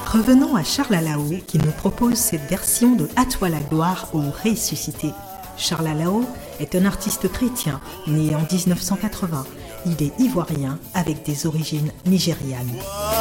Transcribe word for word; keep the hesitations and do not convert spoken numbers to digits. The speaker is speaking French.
Revenons à Charles Alao qui nous propose cette version de À toi la gloire au ressuscité. Charles Alao est un artiste chrétien né en dix-neuf cent quatre-vingts. Il est ivoirien avec des origines nigérianes.